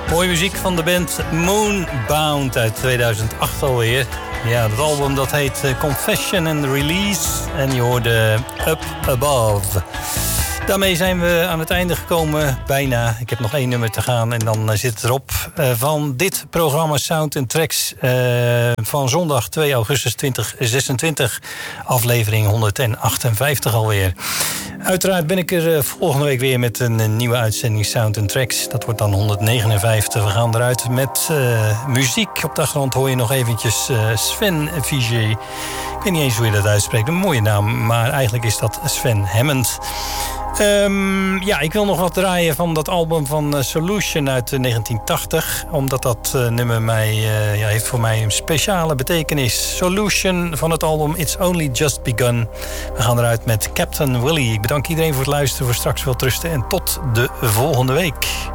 Mooie muziek van de band Moonbound uit 2008 alweer. Ja, dat album dat heet Confession and Release. En je hoorde Up Above. Daarmee zijn we aan het einde gekomen, bijna. Ik heb nog 1 nummer te gaan en dan zit het erop. Van dit programma Sound & Tracks van zondag 2 augustus 2026. Aflevering 158 alweer. Uiteraard ben ik er volgende week weer met een nieuwe uitzending Sound & Tracks. Dat wordt dan 159. We gaan eruit met muziek. Op de achtergrond hoor je nog eventjes Sven Vigé. Ik weet niet eens hoe je dat uitspreekt. Een mooie naam, maar eigenlijk is dat Sven Hammond. Ik wil nog wat draaien van dat album van Solution uit 1980. Omdat dat nummer heeft voor mij een speciale betekenis. Solution van het album It's Only Just Begun. We gaan eruit met Captain Willie. Ik bedank iedereen voor het luisteren. Voor straks veel rusten en tot de volgende week.